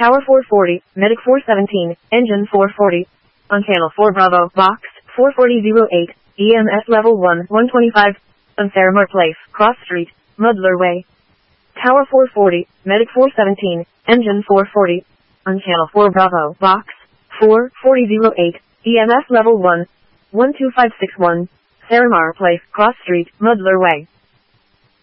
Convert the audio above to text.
Tower 440, Medic 417, Engine 440. On Channel 4 Bravo, Box 44008, EMS Level 1, 125. On Theramore Place, Cross Street, Mudler Way. Tower 440, Medic 417, Engine 440. On Channel 4 Bravo, Box 44008, EMS Level 1, 12561. Theramore Place, Cross Street, Mudler Way.